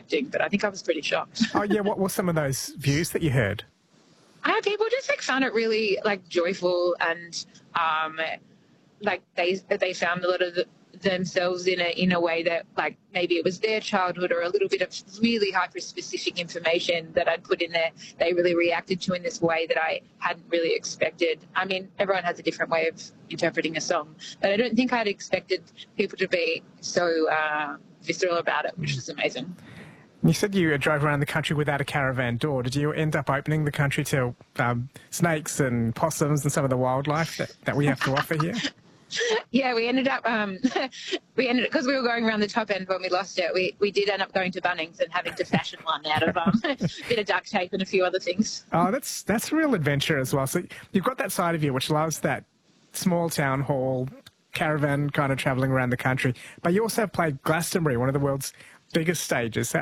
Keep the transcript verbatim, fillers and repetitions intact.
expecting, but I think I was pretty shocked. Oh, yeah, what were some of those views that you heard? Uh, people just like found it really like joyful, and um, like they they found a lot of the, themselves in a in a way that like maybe it was their childhood or a little bit of really hyper specific information that I'd put in there. They really reacted to in this way that I hadn't really expected. I mean, everyone has a different way of interpreting a song, but I don't think I'd expected people to be so uh, visceral about it, which is amazing. You said you drove around the country without a caravan door. Did you end up opening the country to um, snakes and possums and some of the wildlife that, that we have to offer here? Yeah, we ended up, um, we ended because we were going around the top end when we lost it, we, we did end up going to Bunnings and having to fashion one out of um, a bit of duct tape and a few other things. Oh, that's, that's a real adventure as well. So you've got that side of you which loves that small town hall, caravan kind of travelling around the country, but you also have played Glastonbury, one of the world's biggest stages.